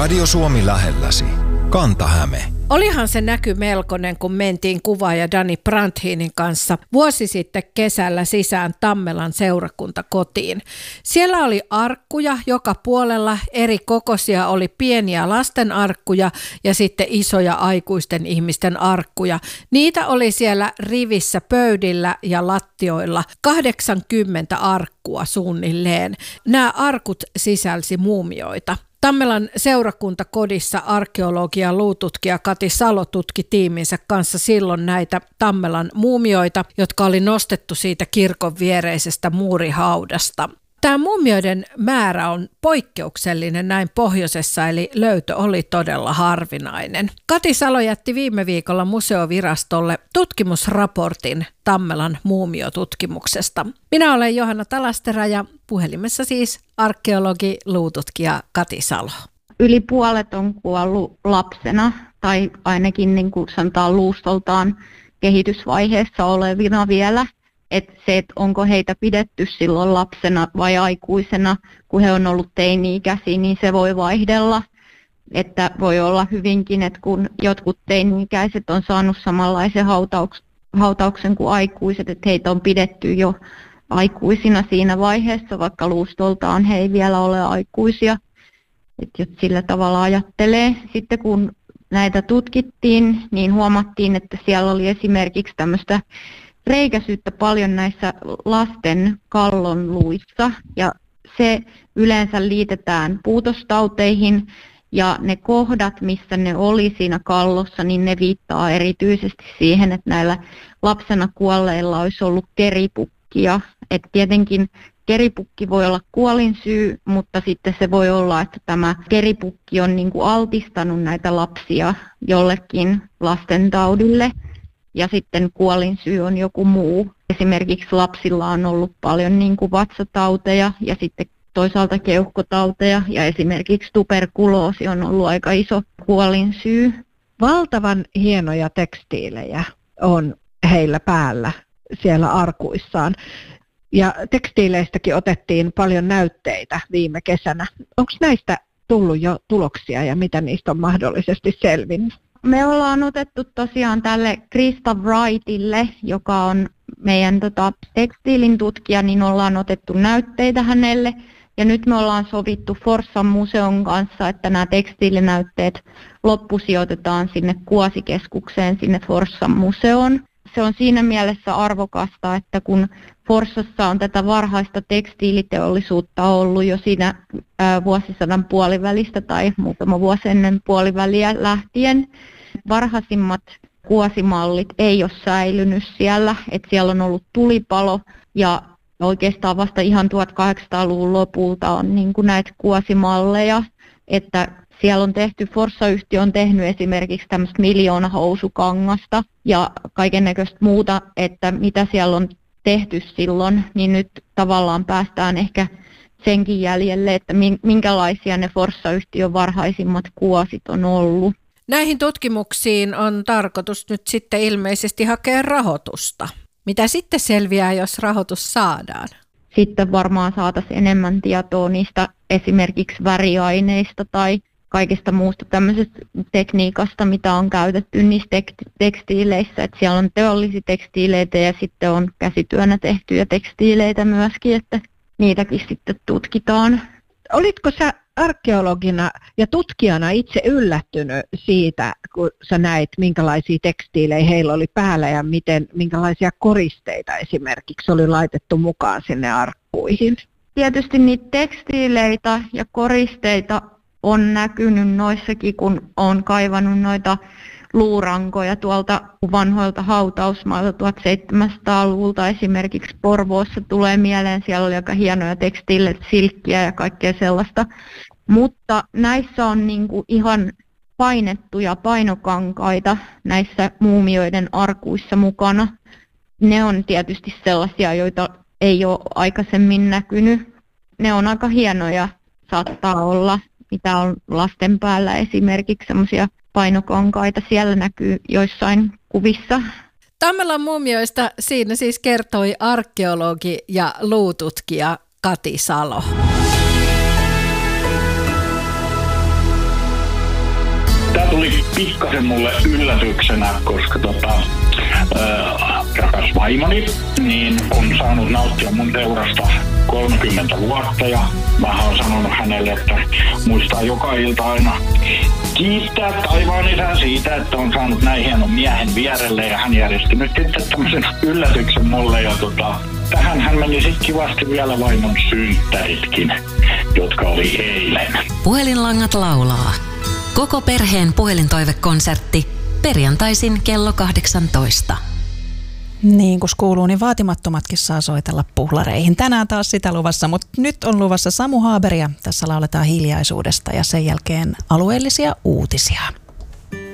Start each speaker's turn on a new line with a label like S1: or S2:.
S1: Radio Suomi lähelläsi. Kanta-Häme.
S2: Olihan se näky melkoinen, kun mentiin kuvaaja Dani Brandhinin kanssa vuosi sitten kesällä sisään Tammelan seurakuntakotiin. Siellä oli arkkuja joka puolella, eri kokoisia oli pieniä lasten arkkuja ja sitten isoja aikuisten ihmisten arkkuja. Niitä oli siellä rivissä pöydillä ja lattioilla 80 arkkua suunnilleen. Nämä arkut sisälsi muumioita. Tammelan seurakuntakodissa arkeologi ja luututkija Kati Salo tutki tiiminsä kanssa silloin näitä Tammelan muumioita, jotka oli nostettu siitä kirkon viereisestä muurihaudasta. Tämä muumioiden määrä on poikkeuksellinen näin pohjoisessa, eli löytö oli todella harvinainen. Kati Salo jätti viime viikolla museovirastolle tutkimusraportin Tammelan muumiotutkimuksesta. Minä olen Johanna Talastera ja puhelimessa siis arkeologi, luututkija Kati Salo.
S3: Yli puolet on kuollut lapsena tai ainakin niin kuin sanotaan luustoltaan kehitysvaiheessa olevina vielä. Että se, että onko heitä pidetty silloin lapsena vai aikuisena, kun he on ollut teini-ikäisiä, niin se voi vaihdella. Että voi olla hyvinkin, että kun jotkut teini-ikäiset on saanut samanlaisen hautauksen kuin aikuiset, että heitä on pidetty jo aikuisina siinä vaiheessa, vaikka luustoltaan he ei vielä ole aikuisia. Että sillä tavalla ajattelee. Sitten kun näitä tutkittiin, niin huomattiin, että siellä oli esimerkiksi tämmöistä reikäisyyttä paljon näissä lasten kallonluissa ja se yleensä liitetään puutostauteihin ja ne kohdat, missä ne oli siinä kallossa, niin ne viittaa erityisesti siihen, että näillä lapsena kuolleilla olisi ollut keripukkia. Et tietenkin keripukki voi olla kuolinsyy, mutta sitten se voi olla, että tämä keripukki on niin kuin altistanut näitä lapsia jollekin lastentaudille. Ja sitten kuolinsyy on joku muu. Esimerkiksi lapsilla on ollut paljon niin kuin vatsatauteja ja sitten toisaalta keuhkotauteja ja esimerkiksi tuberkuloosi on ollut aika iso kuolinsyy.
S4: Valtavan hienoja tekstiilejä on heillä päällä siellä arkuissaan. Ja tekstiileistäkin otettiin paljon näytteitä viime kesänä. Onko näistä tullut jo tuloksia ja mitä niistä on mahdollisesti selvinnyt?
S3: Me ollaan otettu tosiaan tälle Krista Wrightille, joka on meidän tekstiilin tutkija, niin ollaan otettu näytteitä hänelle. Ja nyt me ollaan sovittu Forssan museon kanssa, että nämä tekstiilinäytteet loppusijoitetaan sinne Kuosikeskukseen, sinne Forssan museoon. Se on siinä mielessä arvokasta, että kun Forssassa on tätä varhaista tekstiiliteollisuutta ollut jo siinä vuosisadan puolivälistä tai muutama vuosi ennen puoliväliä lähtien, varhaisimmat kuosimallit ei ole säilynyt siellä, että siellä on ollut tulipalo ja oikeastaan vasta ihan 1800-luvun lopulta on niin kuin näitä kuosimalleja, että siellä on tehty, Forssa-yhtiö on tehnyt esimerkiksi tämmöistä miljoonahousukangasta ja kaikennäköistä muuta, että mitä siellä on tehty silloin, niin nyt tavallaan päästään ehkä senkin jäljelle, että minkälaisia ne Forssa-yhtiön varhaisimmat kuosit on ollut.
S2: Näihin tutkimuksiin on tarkoitus nyt sitten ilmeisesti hakea rahoitusta. Mitä sitten selviää, jos rahoitus saadaan?
S3: Sitten varmaan saataisiin enemmän tietoa niistä esimerkiksi väriaineista tai kaikesta muusta tämmöisestä tekniikasta, mitä on käytetty niissä tekstiileissä. Että siellä on teollisia tekstiileitä ja sitten on käsityönä tehtyjä tekstiileitä myöskin, että niitäkin sitten tutkitaan.
S4: Olitko sä arkeologina ja tutkijana itse yllättynyt siitä, kun sä näit, minkälaisia tekstiilejä heillä oli päällä ja minkälaisia koristeita esimerkiksi oli laitettu mukaan sinne arkkuihin?
S3: Tietysti niitä tekstiileitä ja koristeita on näkynyt noissakin, kun on kaivannut noita luurankoja tuolta vanhoilta hautausmailta 1700-luvulta. Esimerkiksi Porvoossa tulee mieleen, siellä oli aika hienoja tekstiileitä, silkkiä ja kaikkea sellaista. Mutta näissä on niinku ihan painettuja painokankaita näissä muumioiden arkuissa mukana. Ne on tietysti sellaisia, joita ei ole aikaisemmin näkynyt. Ne on aika hienoja, saattaa olla, mitä on lasten päällä esimerkiksi semmoisia painokankaita. Siellä näkyy joissain kuvissa.
S2: Tammelan muumioista siinä siis kertoi arkeologi ja luututkija Kati Salo.
S5: oli pikkasen mulle yllätyksenä, koska rakas vaimoni niin on saanut nauttia mun seurasta 30 vuotta ja mä oon sanonut hänelle, että muistaa joka ilta aina kiittää taivaan isän siitä, että on saanut näin hienon miehen vierelle ja hän järjesti nyt sitten tämmöisen yllätyksen mulle ja tähän hän meni sitten kivasti vielä vaimon synttäritkin, jotka oli eilen.
S6: Puhelinlangat laulaa. Koko perheen puhelintoivekonsertti perjantaisin kello 18.
S7: Niin kuin kuuluu, niin vaatimattomatkin saa soitella puhlareihin. Tänään taas sitä luvassa, mutta nyt on luvassa Samu Haaberia. Tässä lauletaan hiljaisuudesta ja sen jälkeen alueellisia uutisia.